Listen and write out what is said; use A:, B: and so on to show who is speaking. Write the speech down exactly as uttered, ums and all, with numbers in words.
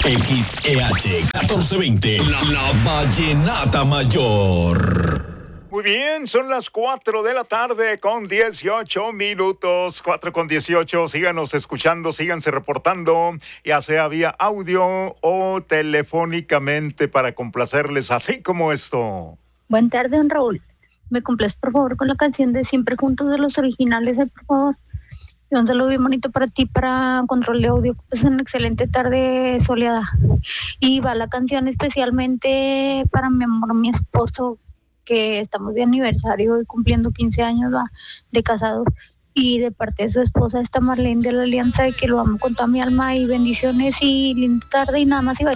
A: X E H catorce veinte, la, la Vallenata Mayor.
B: Muy bien, son las cuatro de la tarde con dieciocho minutos, cuatro con dieciocho, síganos escuchando, síganse reportando, ya sea vía audio o telefónicamente para complacerles, así como esto.
C: Buenas tardes, don Raúl. ¿Me complaces, por favor, con la canción de Siempre Juntos de los originales, eh, por favor? Y un saludo bien bonito para ti, para Control de Audio. Es una excelente tarde soleada. Y va la canción especialmente para mi amor, mi esposo, que estamos de aniversario y cumpliendo quince años va, de casados. Y de parte de su esposa, esta Marlene de la Alianza, de que lo amo con toda mi alma y bendiciones y linda tarde y nada más. Y